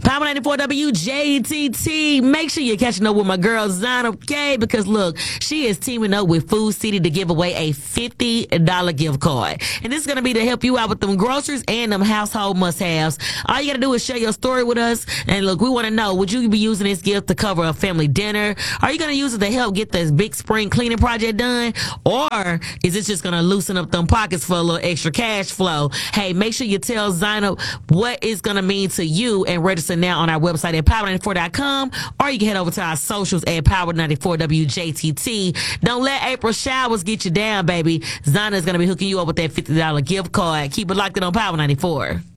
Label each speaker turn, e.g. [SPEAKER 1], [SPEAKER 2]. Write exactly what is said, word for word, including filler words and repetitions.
[SPEAKER 1] Power ninety-four W J T T. Make sure you're catching up with my girl Zana, okay? Because look, she is teaming up with Food City to give away a fifty dollars gift card. And this is going to be to help you out with them groceries and them household must-haves. All you got to do is share your story with us. And look, we want to know, would you be using this gift to cover a family dinner? Are you going to use it to help get this big spring cleaning project done? Or is it just going to loosen up them pockets for a little extra cash flow? Hey, make sure you tell Zainab what it's going to mean to you and register now on our website at power ninety-four dot com, or you can head over to our socials at Power ninety-four W J T T. Don't let April showers get you down, baby. Zana is going to be hooking you up with that fifty dollars gift card. Keep it locked in on Power ninety-four.